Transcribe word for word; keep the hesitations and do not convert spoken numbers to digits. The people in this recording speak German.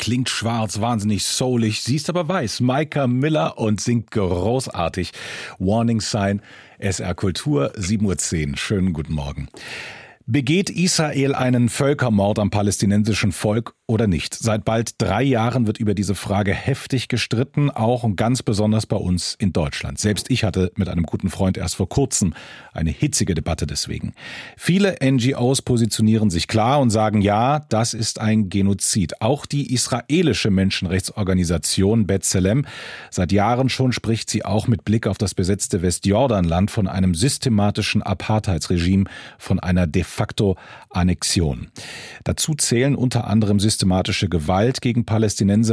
klingt schwarz, wahnsinnig soulig. Sie ist aber weiß. Maika Miller und singt großartig. Warning Sign, S R Kultur, sieben Uhr zehn. Schönen guten Morgen. Begeht Israel einen Völkermord am palästinensischen Volk oder nicht? Seit bald drei Jahren wird über diese Frage heftig gestritten, auch und ganz besonders bei uns in Deutschland. Selbst ich hatte mit einem guten Freund erst vor kurzem eine hitzige Debatte deswegen. Viele N G Os positionieren sich klar und sagen, ja, das ist ein Genozid. Auch die israelische Menschenrechtsorganisation B'Tselem, seit Jahren schon spricht sie auch mit Blick auf das besetzte Westjordanland von einem systematischen Apartheidsregime, von einer de facto Annexion. Dazu zählen unter anderem systematische Gewalt gegen Palästinenser